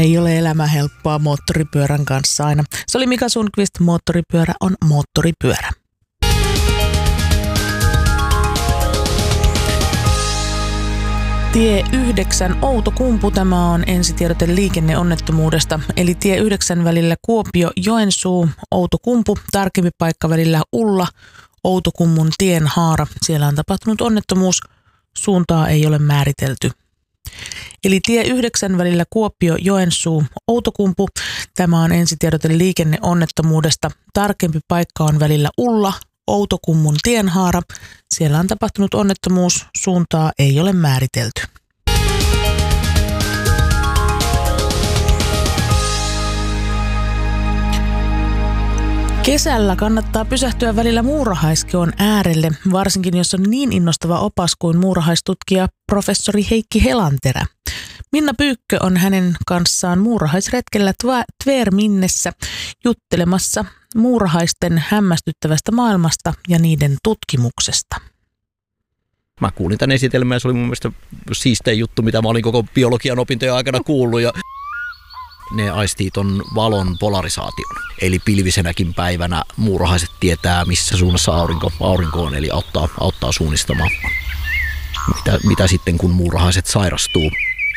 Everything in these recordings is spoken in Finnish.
Ei ole elämä helppoa moottoripyörän kanssa aina. Se oli Mika Sundqvist, moottoripyörä on moottoripyörä. Tie 9 Outokumpu, tämä on ensitiedote liikenneonnettomuudesta, eli tie 9 välillä Kuopio-Joensuu, Outokumpu, tarkempi paikka välillä Ulla, Outokummun tienhaara. Siellä on tapahtunut onnettomuus, suuntaa ei ole määritelty. Eli tie 9 välillä Kuopio-Joensuu, Outokumpu, tämä on ensitiedote liikenneonnettomuudesta, tarkempi paikka on välillä Ulla, Outokummun tienhaara. Siellä on tapahtunut onnettomuus, suuntaa ei ole määritelty. Kesällä kannattaa pysähtyä välillä Muurahaiskeon äärelle, varsinkin jos on niin innostava opas kuin muurahaistutkija professori Heikki Helanterä. Minna Pyykkö on hänen kanssaan muurahaisretkellä Tvärminnessä juttelemassa muurahaisten hämmästyttävästä maailmasta ja niiden tutkimuksesta. Mä kuulin tämän esitelmän ja se oli mun mielestä siistein juttu, mitä mä olin koko biologian opintojen aikana kuullut. Ja ne aistii ton valon polarisaation. Eli pilvisenäkin päivänä muurahaiset tietää, missä suunnassa aurinko on, eli auttaa suunnistamaan. Mitä sitten, kun muurahaiset sairastuu?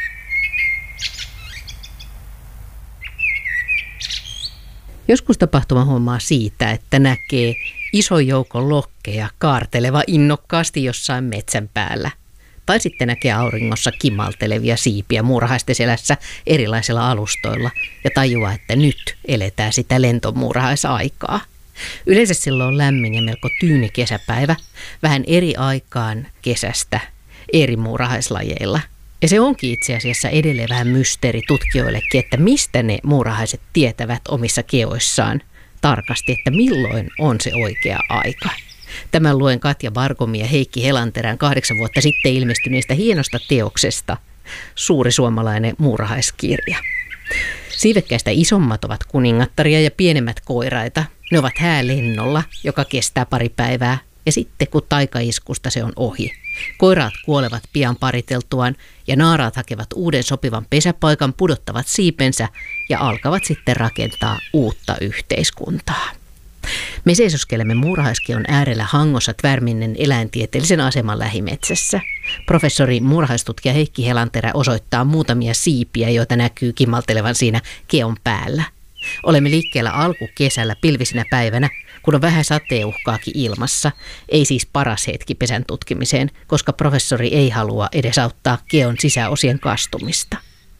Joskus tapahtuma huomaa siitä, että näkee ison joukon lokkeja kaarteleva innokkaasti jossain metsän päällä. Tai sitten näkee auringossa kimaltelevia siipiä muurahaisten selässä erilaisilla alustoilla ja tajuaa, että nyt eletään sitä lentomuurahaisaikaa. Yleensä silloin on lämmin ja melko tyyni kesäpäivä, vähän eri aikaan kesästä eri muurahaislajeilla. Ja se onkin itse asiassa edelleen vähän mysteeri tutkijoillekin, että mistä ne muurahaiset tietävät omissa keoissaan tarkasti, että milloin on se oikea aika. Tämän luen Katja Bargomin ja Heikki Helanterän 8 vuotta sitten ilmestyneestä hienosta teoksesta Suuri suomalainen muurahaiskirja. Siivekkäistä isommat ovat kuningattaria ja pienemmät koiraita. Ne ovat häälennolla, joka kestää pari päivää, ja sitten kun taikaiskusta se on ohi. Koiraat kuolevat pian pariteltuaan ja naaraat hakevat uuden sopivan pesäpaikan, pudottavat siipensä ja alkavat sitten rakentaa uutta yhteiskuntaa. Me seisoskelemme Muurahaiskeon äärellä Hangossa Tvärminnen eläintieteellisen aseman lähimetsässä. Professori muurahaistutkija Heikki Helanterä osoittaa muutamia siipiä, joita näkyy kimaltelevan siinä keon päällä. Olemme liikkeellä alkukesällä pilvisenä päivänä, kun on vähän sateenuhkaakin ilmassa. Ei siis paras hetki pesän tutkimiseen, koska professori ei halua edesauttaa keon sisäosien kastumista.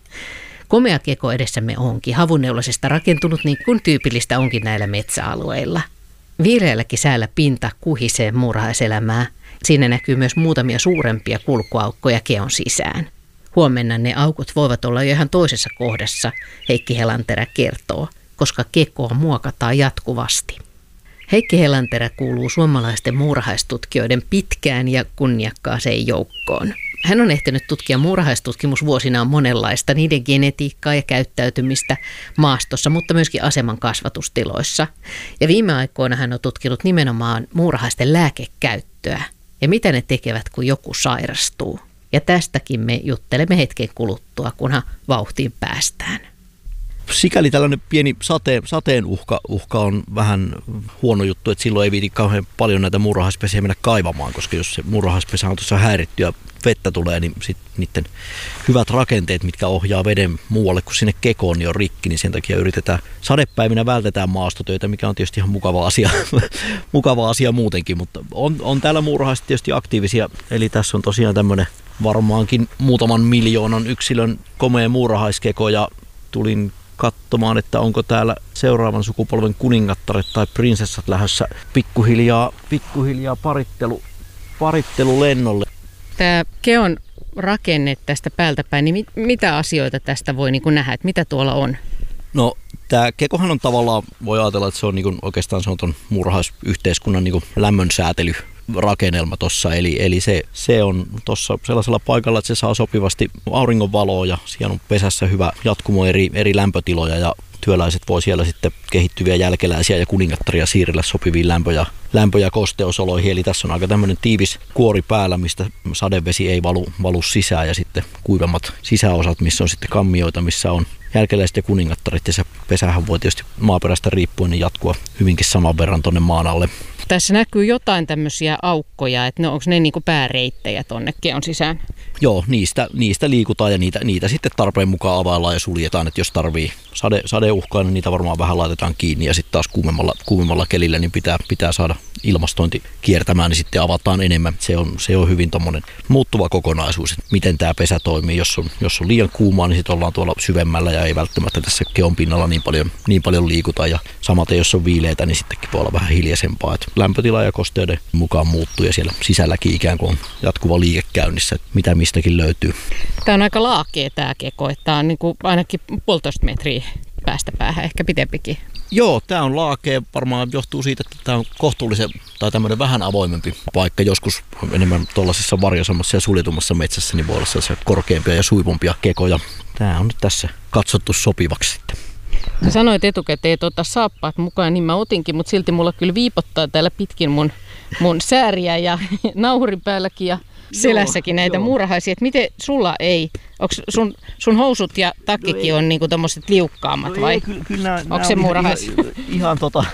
Komea keko edessämme onkin, havunneulasesta rakentunut niin kuin tyypillistä onkin näillä metsäalueilla. Viileälläkin säällä pinta kuhisee muurahaiselämää. Siinä näkyy myös muutamia suurempia kulkuaukkoja keon sisään. Huomenna ne aukot voivat olla jo ihan toisessa kohdassa, Heikki Helanterä kertoo, koska kekoa muokataan jatkuvasti. Heikki Helanterä kuuluu suomalaisten muurahaistutkijoiden pitkään ja kunniakkaaseen joukkoon. Hän on ehtinyt tutkia muurahaistutkimusvuosinaan monenlaista, niiden genetiikkaa ja käyttäytymistä maastossa, mutta myöskin aseman kasvatustiloissa. Ja viime aikoina hän on tutkinut nimenomaan muurahaisten lääkekäyttöä ja mitä ne tekevät, kun joku sairastuu. Ja tästäkin me juttelemme hetken kuluttua, kunhan vauhtiin päästään. Sikäli tällainen pieni sateen uhka on vähän huono juttu, että silloin ei viiti kauhean paljon näitä muurahaispesiä mennä kaivamaan, koska jos se muurahaispesä on tuossa häiritty ja vettä tulee, niin sitten niiden hyvät rakenteet, mitkä ohjaa veden muualle kuin sinne kekoon, niin on rikki, niin sen takia yritetään sadepäivinä vältetään maastotöitä, mikä on tietysti ihan mukava asia muutenkin, mutta on täällä muurahaiset tietysti aktiivisia, eli tässä on tosiaan tämmöinen varmaankin muutaman miljoonan yksilön komea muurahaiskeko ja tulin katsomaan, että onko täällä seuraavan sukupolven kuningattaret tai prinsessat lähdössä pikkuhiljaa parittelulennolle. Tämä keon rakenne tästä päältä päin, niin mitä asioita tästä voi niin kuin nähdä, että mitä tuolla on? No tämä kekohan on tavallaan, voi ajatella, että se on niin kuin, oikeastaan se on ton muurahaisyhteiskunnan niin kuin lämmönsäätely rakennelma tuossa, eli se on tuossa sellaisella paikalla, että se saa sopivasti auringonvaloa ja siellä on pesässä hyvä jatkumo eri lämpötiloja ja työläiset voi siellä sitten kehittyviä jälkeläisiä ja kuningattaria siirrellä sopiviin lämpö- ja kosteusoloihin, eli tässä on aika tämmöinen tiivis kuori päällä, mistä sadevesi ei valu sisään ja sitten kuivemmat sisäosat, missä on sitten kammioita, missä on jälkeläiset ja kuningattaret, ja se pesähän voi tietysti maaperästä riippuen niin jatkua hyvinkin saman verran tuonne maan alle. Tässä näkyy jotain tämmöisiä aukkoja, että onko ne niinku pääreittejä tuonne keon sisään? Joo, niistä liikutaan ja niitä sitten tarpeen mukaan availlaan ja suljetaan, että jos tarvii sadeuhkaa, niin niitä varmaan vähän laitetaan kiinni ja sitten taas kuumemmalla kelillä niin pitää saada ilmastointi kiertämään, niin sitten avataan enemmän. Se on hyvin tommoinen muuttuva kokonaisuus, että miten tämä pesä toimii. Jos on liian kuumaa, niin sitten ollaan tuolla syvemmällä ja ei välttämättä tässä keon pinnalla niin paljon liikuta. Ja samaten jos on viileitä, niin sittenkin voi olla vähän hiljaisempaa. Että lämpötila ja kosteuden mukaan muuttuu ja siellä sisälläkin ikään kuin on jatkuva liike käynnissä, että mitä mistäkin löytyy. Tämä on aika laakea tämä keko, että tämä on niin kuin ainakin 1,5 metriä päästä päähän, ehkä pitempikin. Joo, tämä on laakea. Varmaan johtuu siitä, että tämä on kohtuullisen tai tämmöinen vähän avoimempi paikka. Joskus enemmän tuollaisessa varjosamassa ja suljetummassa metsässä niin voi olla sellaisia korkeampia ja suivumpia kekoja. Tämä on nyt tässä katsottu sopivaksi sitten. Sä sanoit etukäteen, että ota saappaat mukaan, niin mä otinkin, mutta silti mulla kyllä viipottaa täällä pitkin mun sääriä ja nauhurin päälläkin ja selässäkin näitä muurahaisia. Että miten sulla ei? Onko sun housut ja takkikin on niinku tommoset liukkaammat vai? Kyllä onko se muurahais? Ihan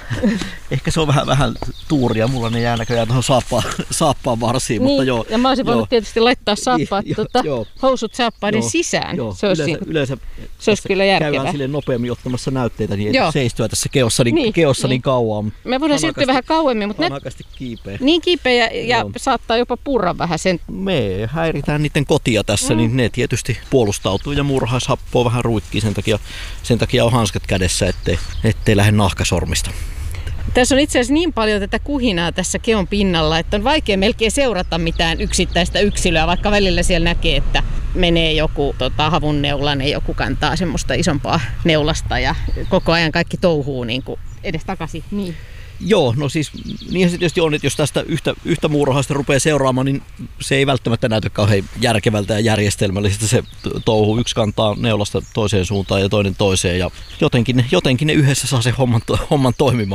ehkä se on vähän tuuria. Mulla ne jää näköjään tuohon saappaan varsiin, niin, mutta joo. Ja mä olisin voinut tietysti laittaa saappaat, housut saappaiden sisään. Joo, se olisi kyllä järkevää. Käydään silleen nopeammin ottamassa näytteitä, niin ei seistua tässä keossa niin kauan. Me voidaan siirtyä vähän kauemmin, mutta kiipeä. Niin kiipeä ja saattaa jopa purra vähän sen. Me häiritään niiden kotia tässä, niin ne tietysti puolustautuu ja muurahaishappoa vähän ruikkii. Sen takia on hanskat kädessä, ettei lähde nahkasormista. Tässä on itse asiassa niin paljon tätä kuhinaa tässä keon pinnalla, että on vaikea melkein seurata mitään yksittäistä yksilöä, vaikka välillä siellä näkee, että menee joku havunneulainen, joku kantaa semmoista isompaa neulasta ja koko ajan kaikki touhuu niin kuin edestakaisin. Niin. Joo, no siis niinhän se tietysti on, että jos tästä yhtä muurahaista rupeaa seuraamaan, niin se ei välttämättä näytä kauhean järkevältä ja järjestelmällisesti se touhu. Yksi kantaa neulasta toiseen suuntaan ja toinen toiseen ja jotenkin ne yhdessä saa sen homman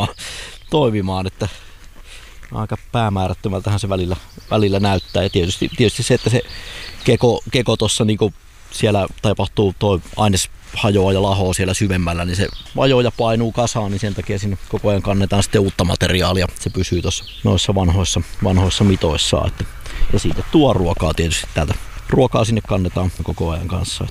toimimaan, että aika päämäärättömältähän se välillä näyttää. Ja tietysti se, että se keko tuossa niinku siellä tapahtuu toi aines hajoaa ja lahoaa siellä syvemmällä, niin se vajoo ja painuu kasaan, niin sen takia sinne koko ajan kannetaan sitten uutta materiaalia. Se pysyy tuossa noissa vanhoissa mitoissa. Ja siitä tuo ruokaa tietysti täältä. Ruokaa sinne kannetaan koko ajan kanssa.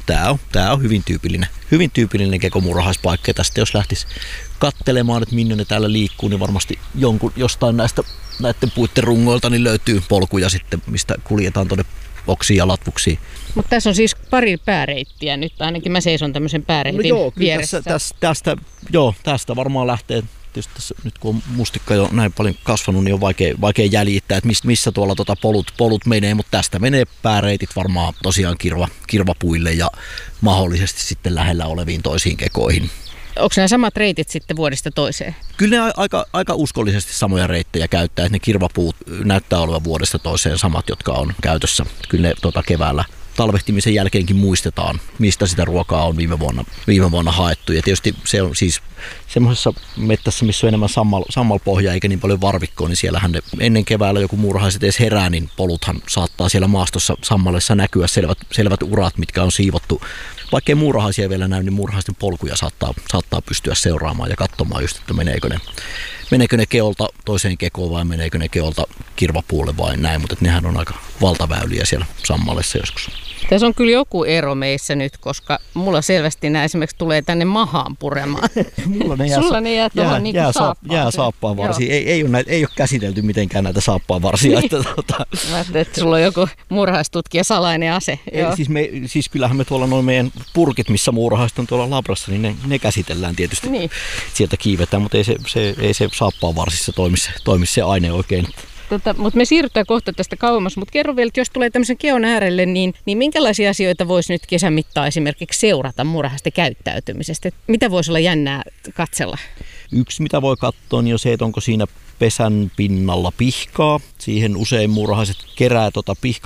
Tää on hyvin tyypillinen kekomuurahaispaikka. Tästä jos lähtisi katselemaan, että minne ne täällä liikkuu, niin varmasti jostain näiden puitten rungoilta niin löytyy polkuja sitten, mistä kuljetaan tuonne oksiin ja latvuksiin. Mutta tässä on siis pari pääreittiä nyt, ainakin mä seison tämmöisen pääreitin vieressä. Tästä varmaan lähtee. Tietysti tässä, nyt kun on mustikka jo näin paljon kasvanut, niin on vaikea jäljittää, että missä tuolla polut menee, mutta tästä menee pääreitit varmaan tosiaan kirvapuille ja mahdollisesti sitten lähellä oleviin toisiin kekoihin. Onko nämä samat reitit sitten vuodesta toiseen? Kyllä ne aika uskollisesti samoja reittejä käyttää, että ne kirvapuut näyttää olevan vuodesta toiseen samat, jotka on käytössä. Kyllä ne keväällä talvehtimisen jälkeenkin muistetaan, mistä sitä ruokaa on viime vuonna haettu. Ja tietysti se on siis semmoisessa mettässä, missä on enemmän sammalpohjaa eikä niin paljon varvikkoa, niin siellähän ne ennen keväällä joku muurahaiset edes herää, niin poluthan saattaa siellä maastossa sammallessa näkyä selvät urat, mitkä on siivottu. Vaikkei muurahaisia vielä näy, niin muurahaisten polkuja saattaa pystyä seuraamaan ja katsomaan just, että meneekö ne keolta toiseen kekoon vai meneekö ne keolta kirvapuulle vai näin, mutta nehän on aika valtaväyliä siellä sammallessa joskus. Tässä on kyllä joku ero meissä nyt, koska mulla selvästi nämä esimerkiksi tulee tänne mahaan puremaan. Sulla ne jää tuohon niin kuin saappaan. Jää saappaan varsiin. Ei ole käsitelty mitenkään näitä saappaan varsia. Mä ajattelin, että sulla on joku muurahaistutkija salainen ase. Siis kyllähän me tuolla noin meidän purkit, missä muurahaiset on tuolla labrassa, niin ne käsitellään tietysti. Niin. Sieltä kiivetään, mutta ei se saappaan varsissa toimi se aine oikein. Mutta me siirrytään kohta tästä kauemmas, mutta kerro vielä, että jos tulee tämmöisen keon äärelle, niin minkälaisia asioita voisi nyt kesän mittaan esimerkiksi seurata muurahaisten käyttäytymisestä? Et mitä voisi olla jännää katsella? Yksi, mitä voi katsoa, niin on se, että onko siinä pesän pinnalla pihkaa. Siihen usein muurahaiset kerää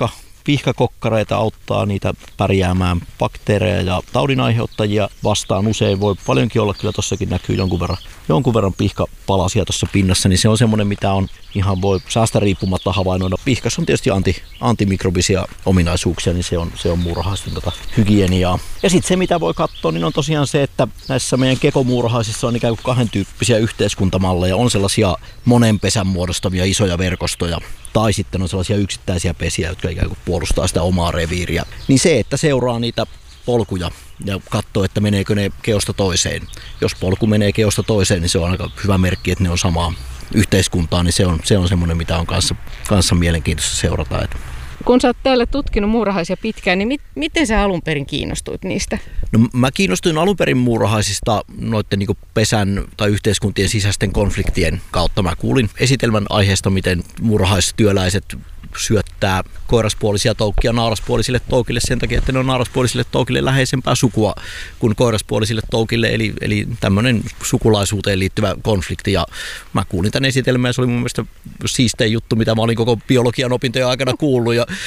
pihkakokkareita, auttaa niitä pärjäämään bakteereja ja taudinaiheuttajia vastaan. Usein voi paljonkin olla, kyllä tuossakin näkyy jonkun verran pihkapalasia tuossa pinnassa, niin se on semmoinen, mitä on ihan voi säästä riippumatta havainnoida. Pihkassa on tietysti antimikrobisia ominaisuuksia, niin se on muurahaisten hygieniaa. Ja sitten se, mitä voi katsoa, niin on tosiaan se, että näissä meidän kekomuurahaisissa on ikään kuin kahden tyyppisiä yhteiskuntamalleja. On sellaisia monen pesän muodostamia isoja verkostoja, tai sitten on sellaisia yksittäisiä pesiä, jotka ikään kuin puolustaa sitä omaa reviiriä. Niin se, että seuraa niitä polkuja ja katsoo, että meneekö ne keosta toiseen. Jos polku menee keosta toiseen, niin se on aika hyvä merkki, että ne on samaa yhteiskuntaa, niin se on semmoinen, mitä on kanssa mielenkiintoista seurata. Kun sä oot täällä tutkinut muurahaisia pitkään, niin miten sä alun perin kiinnostuit niistä? No, mä kiinnostuin alun perin muurahaisista noiden niin kuin pesän tai yhteiskuntien sisäisten konfliktien kautta. Mä kuulin esitelmän aiheesta, miten muurahaistyöläiset syöttää koiraspuolisia toukkia naaraspuolisille toukille sen takia, että ne on naaraspuolisille toukille läheisempää sukua kuin koiraspuolisille toukille, eli tämmöinen sukulaisuuteen liittyvä konflikti. Ja mä kuulin tämän esitelmän ja se oli mun mielestä siistein juttu, mitä mä olin koko biologian opintojen aikana kuullut ja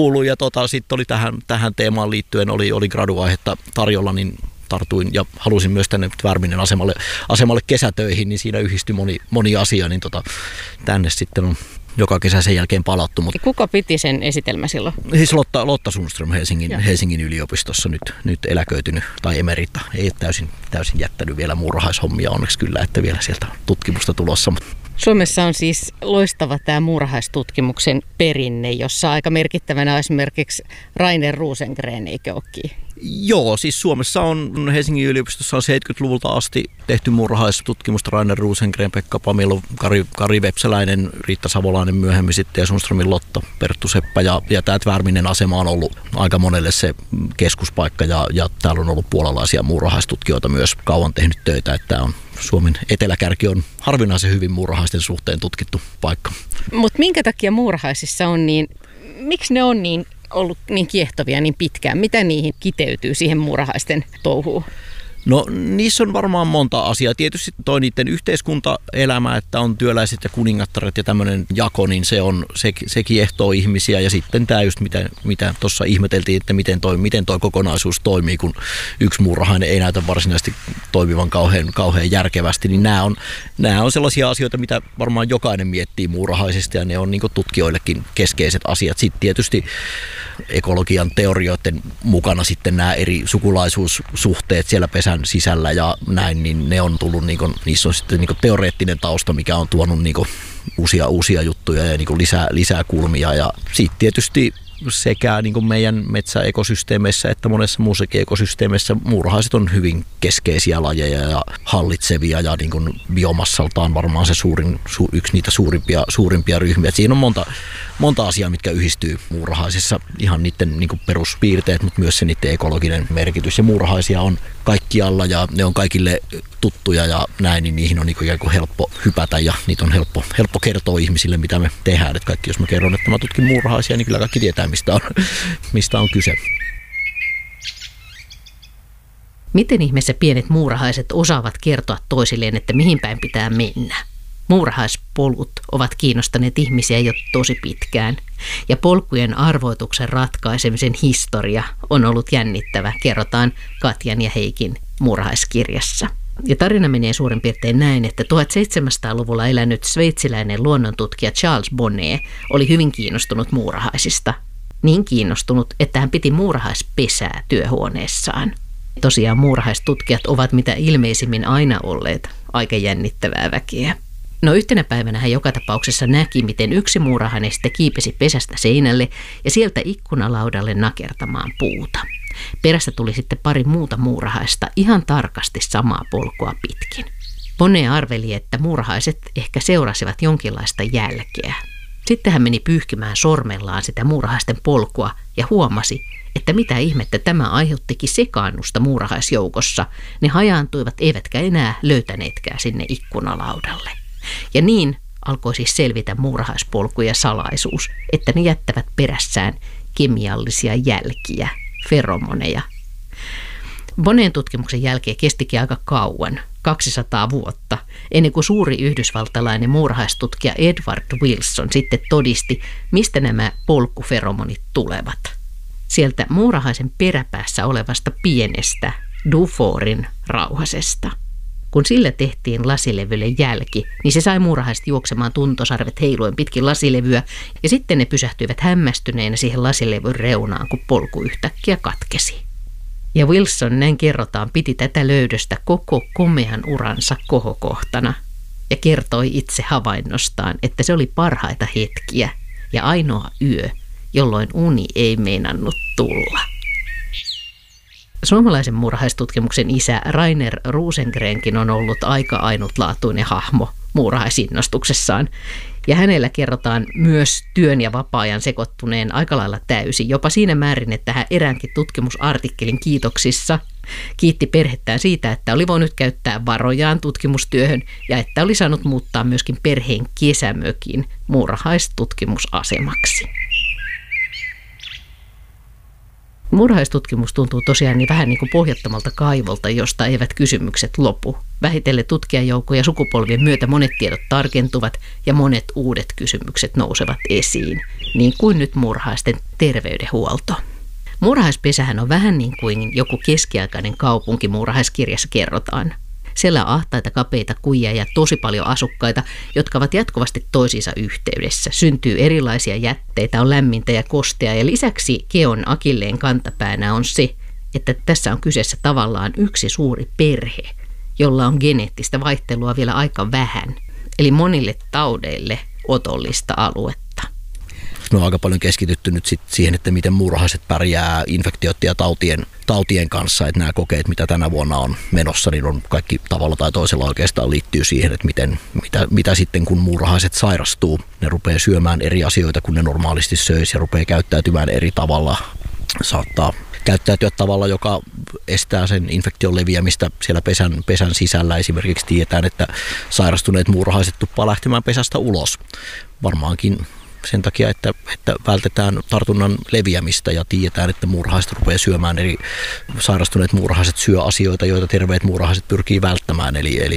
sitten oli tähän teemaan liittyen oli graduaihetta tarjolla, niin tartuin ja halusin myös tänne Värminen asemalle kesätöihin, niin siinä yhdistyi moni asia, niin tänne sitten on joka kesä sen jälkeen palattu. Mutta kuka piti sen esitelmä silloin? Siis Lotta Sundström Helsingin yliopistossa nyt eläköitynyt tai emerita. Ei ole täysin jättänyt vielä muurahaishommia, onneksi kyllä, että vielä sieltä tutkimusta tulossa. Suomessa on siis loistava tämä muurahaistutkimuksen perinne, jossa aika merkittävänä esimerkiksi Rainer Rosengren, eikö olekin? Joo, siis Suomessa on Helsingin yliopistossa on 70-luvulta asti tehty muurahaistutkimusta. Rainer Rosengren, Pekka Pamilo, Kari Vepsäläinen, Riitta Savolainen myöhemmin sitten ja Sundströmin Lotta, Perttu Seppä ja tämä Värminen asema on ollut aika monelle se keskuspaikka ja täällä on ollut puolalaisia muurahaistutkijoita myös kauan tehnyt töitä, että on Suomen eteläkärki on harvinaisen hyvin muurahaisten suhteen tutkittu paikka. Mutta minkä takia muurahaisissa on niin, miksi ne on niin ollut niin kiehtovia niin pitkään? Mitä niihin kiteytyy siihen muurahaisten touhuun? No niissä on varmaan monta asiaa. Tietysti toi niiden yhteiskuntaelämä, että on työläiset ja kuningattaret ja tämmöinen jako, niin se kiehtoo ihmisiä. Ja sitten tämä just mitä tuossa ihmeteltiin, että miten toi kokonaisuus toimii, kun yksi muurahainen ei näytä varsinaisesti toimivan kauhean järkevästi. Niin nämä on sellaisia asioita, mitä varmaan jokainen miettii muurahaisista ja ne on niin kuin tutkijoillekin keskeiset asiat. Sitten tietysti ekologian teorioiden mukana sitten nämä eri sukulaisuussuhteet siellä pesän sisällä ja näin, niin ne on tullut, niissä on sitten teoreettinen tausta, mikä on tuonut uusia juttuja ja lisää kulmia. Ja sitten tietysti sekä meidän metsäekosysteemeissä että monessa muussakin ekosysteemissä muurahaiset on hyvin keskeisiä lajeja ja hallitsevia ja biomassaltaan varmaan se yksi niitä suurimpia ryhmiä. Et siinä on monta asiaa, mitkä yhdistyy muurahaisissa, ihan niiden peruspiirteet, mutta myös se niiden ekologinen merkitys. Ja muurahaisia on kaikkialla ja ne on kaikille tuttuja ja näin, niin niihin on ikään kuin helppo hypätä ja niitä on helppo kertoa ihmisille, mitä me tehdään. Et kaikki, jos mä kerron, että mä tutkin muurahaisia, niin kyllä kaikki tietää, mistä on kyse. Miten ihmeessä pienet muurahaiset osaavat kertoa toisilleen, että mihin päin pitää mennä? Muurahaispolut ovat kiinnostaneet ihmisiä jo tosi pitkään, ja polkujen arvoituksen ratkaisemisen historia on ollut jännittävä, kerrotaan Katjan ja Heikin muurahaiskirjassa. Ja tarina menee suurin piirtein näin, että 1700-luvulla elänyt sveitsiläinen luonnontutkija Charles Bonnet oli hyvin kiinnostunut muurahaisista. Niin kiinnostunut, että hän piti muurahaispesää työhuoneessaan. Tosiaan muurahaistutkijat ovat mitä ilmeisimmin aina olleet aika jännittävää väkeä. No yhtenä päivänä hän joka tapauksessa näki, miten yksi muurahainen sitten kiipesi pesästä seinälle ja sieltä ikkunalaudalle nakertamaan puuta. Perästä tuli sitten pari muuta muurahaista ihan tarkasti samaa polkua pitkin. Bonnet arveli, että muurahaiset ehkä seurasivat jonkinlaista jälkeä. Sitten hän meni pyyhkimään sormellaan sitä muurahaisten polkua ja huomasi, että mitä ihmettä tämä aiheuttikin sekaannusta muurahaisjoukossa. Ne hajaantuivat eivätkä enää löytäneetkään sinne ikkunalaudalle. Ja niin alkoi siis selvitä muurahaispolkujen salaisuus, että ne jättävät perässään kemiallisia jälkiä, feromoneja. Bonnet tutkimuksen jälkeen kestikin aika kauan, 200 vuotta, ennen kuin suuri yhdysvaltalainen muurahaistutkija Edward Wilson sitten todisti, mistä nämä polkkuferomonit tulevat. Sieltä muurahaisen peräpäässä olevasta pienestä Duforin rauhasesta. Kun sillä tehtiin lasilevylle jälki, niin se sai muurahaiset juoksemaan tuntosarvet heiluen pitkin lasilevyä, ja sitten ne pysähtyivät hämmästyneinä siihen lasilevyn reunaan, kun polku yhtäkkiä katkesi. Ja Wilson, näin kerrotaan, piti tätä löydöstä koko komean uransa kohokohtana ja kertoi itse havainnostaan, että se oli parhaita hetkiä ja ainoa yö, jolloin uni ei meinannut tulla. Suomalaisen muurahaistutkimuksen isä Rainer Rosengrenkin on ollut aika ainutlaatuinen hahmo muurahaisinnostuksessaan. Ja hänellä kerrotaan myös työn ja vapaa-ajan sekoittuneen aika lailla täysin, jopa siinä määrin, että hän eräänkin tutkimusartikkelin kiitoksissa kiitti perhettään siitä, että oli voinut käyttää varojaan tutkimustyöhön ja että oli saanut muuttaa myöskin perheen kesämökin muurahaistutkimusasemaksi. Muurahaistutkimus tuntuu tosiaan niin vähän niin kuin pohjattomalta kaivolta, josta eivät kysymykset lopu. Vähitellen tutkijajoukko ja sukupolvien myötä monet tiedot tarkentuvat ja monet uudet kysymykset nousevat esiin, niin kuin nyt muurahaisten terveydenhuolto. Muurahaispesähän on vähän niin kuin joku keskiaikainen kaupunki muurahaiskirjassa kerrotaan. Siellä on ahtaita, kapeita kujia ja tosi paljon asukkaita, jotka ovat jatkuvasti toisiinsa yhteydessä. Syntyy erilaisia jätteitä, on lämmintä ja kostea ja lisäksi keon akilleen kantapäänä on se, että tässä on kyseessä tavallaan yksi suuri perhe, jolla on geneettistä vaihtelua vielä aika vähän, eli monille taudeille otollista aluetta. Me on aika paljon keskitytty nyt siihen, että miten muurahaiset pärjää infektioiden ja tautien kanssa. Että nämä kokeet, mitä tänä vuonna on menossa, niin on kaikki tavalla tai toisella oikeastaan liittyy siihen, että mitä sitten kun muurahaiset sairastuu. Ne rupeaa syömään eri asioita kuin ne normaalisti söisi ja rupeaa käyttäytymään eri tavalla. Saattaa käyttäytyä tavalla, joka estää sen infektion leviämistä siellä pesän sisällä. Esimerkiksi tiedetään, että sairastuneet muurahaiset tuppaa lähtemään pesästä ulos. Varmaankin sen takia, että vältetään tartunnan leviämistä ja tiedetään, että muurahaiset rupeaa syömään, sairastuneet muurahaiset syö asioita, joita terveet muurahaiset pyrkii välttämään. Eli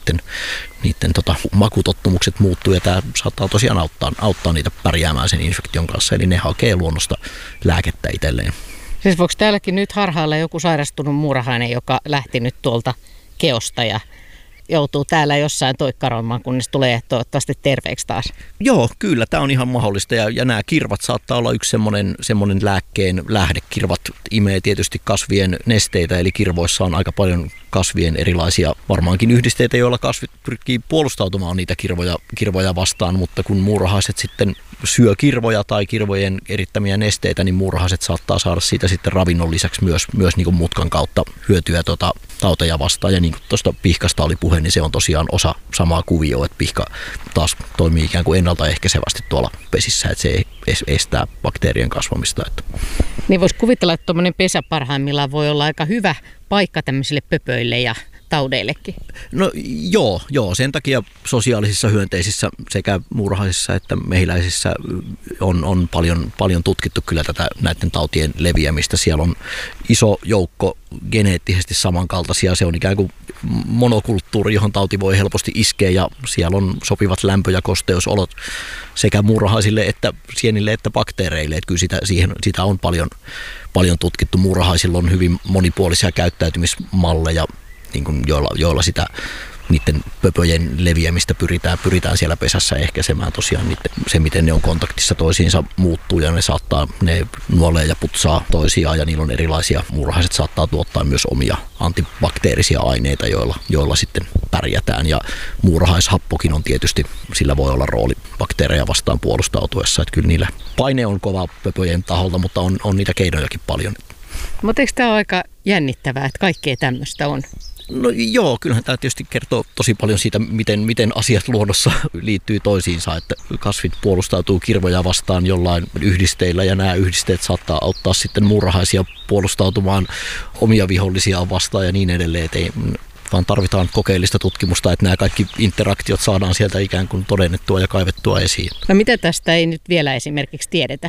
niiden makutottumukset muuttuu ja tämä saattaa tosiaan auttaa niitä pärjäämään sen infektion kanssa. Eli ne hakee luonnosta lääkettä itselleen. Siis voiko täälläkin nyt harhailla joku sairastunut muurahainen, joka lähti nyt tuolta keosta ja joutuu täällä jossain toikkaroimaan, kunnes tulee toivottavasti terveeksi taas? Joo, kyllä. Tämä on ihan mahdollista ja nämä kirvat saattaa olla yksi semmoinen lääkkeen lähde. Kirvat imee tietysti kasvien nesteitä, eli kirvoissa on aika paljon kasvien erilaisia varmaankin yhdisteitä, joilla kasvit pyrkii puolustautumaan niitä kirvoja vastaan, mutta kun muurahaiset sitten syö kirvoja tai kirvojen erittämiä nesteitä, niin muurahaiset saattaa saada siitä sitten ravinnon lisäksi myös niin kuin mutkan kautta hyötyä tauteja vastaan. Ja niin kuin tuosta pihkasta oli puhe, niin se on tosiaan osa samaa kuvioa, että pihka taas toimii ikään kuin ennaltaehkäisevästi tuolla pesissä, että se estää bakteerien kasvamista. Niin voisi kuvitella, että tuommoinen pesä parhaimmillaan voi olla aika hyvä paikka tämmöisille pöpöille ja taudeillekin. No joo, sen takia sosiaalisissa hyönteisissä sekä muurahaisissa että mehiläisissä on paljon tutkittu kyllä näiden tautien leviämistä. Siellä on iso joukko geneettisesti samankaltaisia. Se on ikään kuin monokulttuuri, johon tauti voi helposti iskeä ja siellä on sopivat lämpö- ja kosteusolot sekä muurahaisille että sienille että bakteereille. Että kyllä sitä on paljon tutkittu. Muurahaisilla on hyvin monipuolisia käyttäytymismalleja, niin kuin joilla sitä niiden pöpöjen leviämistä pyritään siellä pesässä ehkäisemään. Tosiaan se, miten ne on kontaktissa toisiinsa muuttuu ja ne nuolee ja putsaa toisiaan ja niillä on erilaisia. Muurahaiset saattaa tuottaa myös omia antibakteerisia aineita, joilla sitten pärjätään. Ja muurahaishappokin on tietysti, sillä voi olla rooli bakteereja vastaan puolustautuessa. Että kyllä niillä paine on kova pöpöjen taholta, mutta on niitä keinojakin paljon. Mutta eikö tämä ole aika jännittävää, että kaikkea tämmöistä on? No joo, kyllähän tämä tietysti kertoo tosi paljon siitä, miten asiat luonnossa liittyy toisiinsa, että kasvit puolustautuu kirvoja vastaan jollain yhdisteillä ja nämä yhdisteet saattaa auttaa sitten muurahaisia puolustautumaan omia vihollisia vastaan ja niin edelleen, että vaan tarvitaan kokeellista tutkimusta, että nämä kaikki interaktiot saadaan sieltä ikään kuin todennettua ja kaivettua esiin. No mitä tästä ei nyt vielä esimerkiksi tiedetä?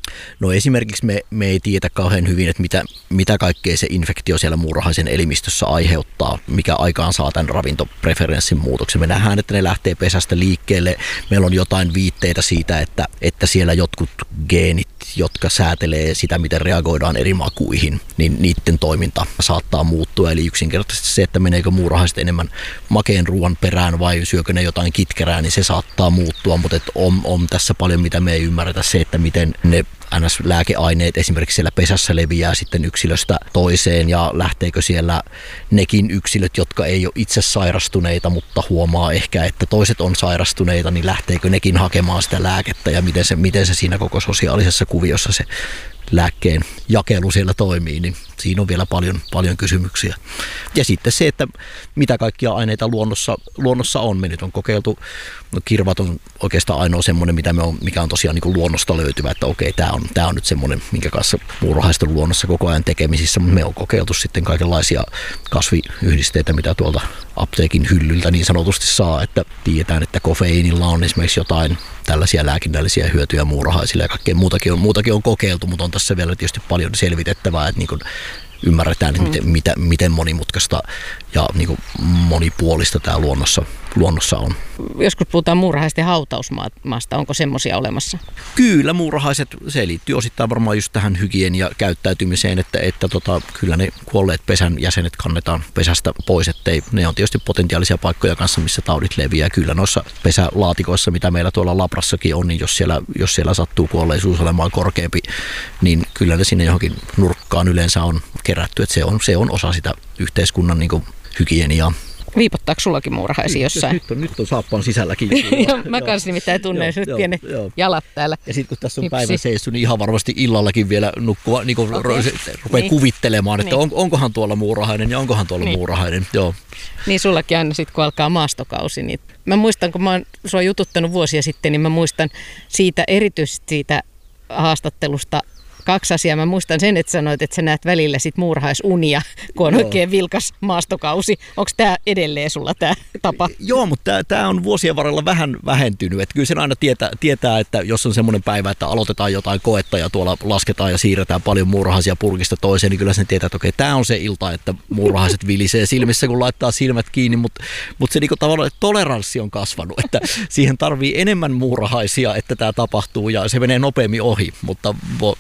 No esimerkiksi me ei tiedä kauhean hyvin, että mitä kaikkea se infektio siellä muurahaisen elimistössä aiheuttaa, mikä aikaan saa tämän ravintopreferenssin muutoksen. Me nähdään, että ne lähtee pesästä liikkeelle. Meillä on jotain viitteitä siitä, että siellä jotkut geenit, jotka säätelee sitä, miten reagoidaan eri makuihin, niin niiden toiminta saattaa muuttua. Eli yksinkertaisesti se, että meneekö muurahaiset enemmän makeen ruoan perään vai syökö ne jotain kitkerää, niin se saattaa muuttua, mutta on tässä paljon, mitä me ei ymmärretä. Se, että miten ne NS-lääkeaineet esimerkiksi siellä pesässä leviää sitten yksilöstä toiseen ja lähteekö siellä nekin yksilöt, jotka ei ole itse sairastuneita, mutta huomaa ehkä, että toiset on sairastuneita, niin lähteekö nekin hakemaan sitä lääkettä ja miten se siinä koko sosiaalisessa kuviossa se lääkkeen jakelu siellä toimii, niin siinä on vielä paljon kysymyksiä. Ja sitten se, että mitä kaikkia aineita luonnossa on. Me nyt on kokeiltu, kirvat on oikeastaan ainoa semmoinen, mikä on tosiaan niin kuin luonnosta löytyvä, että okei, tämä on nyt semmoinen, minkä kanssa muurahaiset on luonnossa koko ajan tekemisissä, mutta me on kokeiltu sitten kaikenlaisia kasviyhdisteitä, mitä tuolta apteekin hyllyltä niin sanotusti saa, että tiedetään, että kofeiinilla on esimerkiksi jotain tällaisia lääkinnällisiä hyötyjä muurahaisille ja kaikkea muutakin on kokeiltu, mutta on tässä vielä tietysti paljon selvitettävää, että niin kuin ymmärretään, että miten monimutkaista ja niin kuin monipuolista tämä luonnossa on. Joskus puhutaan muurahaisten hautausmaasta. Onko semmoisia olemassa? Kyllä, muurahaiset, se liittyy osittain varmaan just tähän hygieniakäyttäytymiseen, että kyllä ne kuolleet pesän jäsenet kannetaan pesästä pois, ettei ne on tietysti potentiaalisia paikkoja kanssa, missä taudit leviää. Kyllä noissa pesälaatikoissa, mitä meillä tuolla labrassakin on, niin jos siellä sattuu kuolleisuus olemaan korkeampi, niin kyllä ne sinne johonkin nurkkaan yleensä on kerätty, että se on osa sitä yhteiskunnan niin kuin hygieniaa. Viipottaako sullakin muurahaisia jossain? Nyt on saappaan sisälläkin. Mä kanssa nimittäin tunnen nyt pienet jalat täällä. Ja sitten kun tässä on päivän seissu, niin ihan varmasti illallakin vielä nukkua, niin rupeaa kuvittelemaan, että onkohan tuolla muurahainen ja onkohan tuolla muurahainen. Joo. Niin sullakin aina sitten, kun alkaa maastokausi. Niin mä muistan, kun mä oon sua jututtanut vuosia sitten, niin mä muistan erityisesti siitä haastattelusta 2 asiaa. Mä muistan sen, että sanoit, että sä näet välillä sit muurahais-unia, kun on oikein vilkas maastokausi. Onko tämä edelleen sulla tämä tapa? Joo, mutta tämä on vuosien varrella vähän vähentynyt. Että kyllä sen aina tietää, että jos on semmoinen päivä, että aloitetaan jotain koetta ja tuolla lasketaan ja siirretään paljon muurahaisia purkista toiseen, niin kyllä sen tietää, että okei, tämä on se ilta, että muurahaiset vilisee silmissä, kun laittaa silmät kiinni. Mutta se niinku tavallaan toleranssi on kasvanut, että siihen tarvii enemmän muurahaisia, että tämä tapahtuu ja se menee nopeammin ohi. Mutta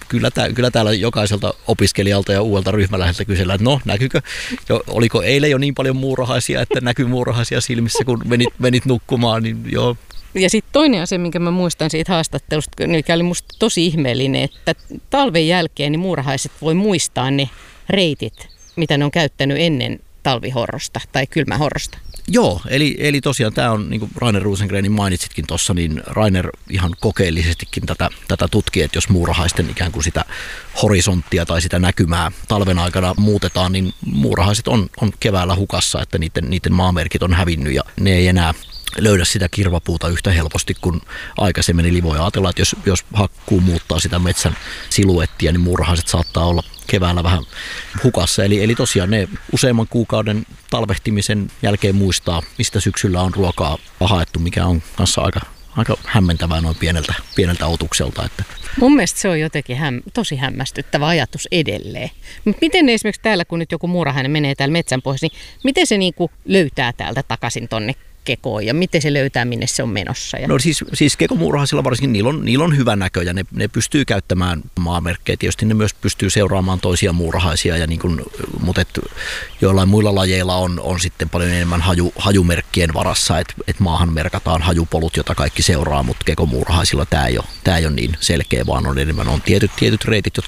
kyllä täällä jokaiselta opiskelijalta ja uudelta ryhmäläheltä kysellään, että no näkyykö, oliko eilen jo niin paljon muurahaisia, että näkyy muurahaisia silmissä, kun menit nukkumaan, niin joo. Ja sitten toinen asia, minkä mä muistan siitä haastattelusta, mikä oli musta tosi ihmeellinen, että talven jälkeen niin muurahaiset voi muistaa ne reitit, mitä ne on käyttänyt ennen talvihorrosta tai kylmähorrosta. Joo, eli tosiaan tämä on, niin kuin Rainer Rosengrenin mainitsitkin tuossa, niin Rainer ihan kokeellisestikin tätä tutkii, että jos muurahaisten ikään kuin sitä horisonttia tai sitä näkymää talven aikana muutetaan, niin muurahaiset on keväällä hukassa, että niiden maamerkit on hävinnyt ja ne ei enää löydä sitä kirvapuuta yhtä helposti kuin aikaisemmin. Eli voi ajatella, että jos hakkuu muuttaa sitä metsän siluettia, niin muurahaiset saattaa olla keväällä vähän hukassa. Eli tosiaan ne useamman kuukauden talvehtimisen jälkeen muistaa, mistä syksyllä on ruokaa haettu, mikä on kanssa aika hämmentävää noin pieneltä otukselta. Että. Mun mielestä se on jotenkin tosi hämmästyttävä ajatus edelleen. Miten esimerkiksi täällä, kun nyt joku muurahainen menee täällä metsän pohjassa, niin miten se niinku löytää täältä takaisin tonne kekoon ja miten se löytää, minne se on menossa? No siis kekomuurahaisilla varsinkin niillä on hyvä näkö ja ne pystyy käyttämään maamerkkejä. Tietysti ne myös pystyy seuraamaan toisia muurahaisia, mutta joillain muilla lajeilla on sitten paljon enemmän hajumerkkien varassa, että maahan merkataan hajupolut, jota kaikki seuraa, mutta kekomuurahaisilla tämä ei ole niin selkeä, vaan on enemmän tietyt reitit,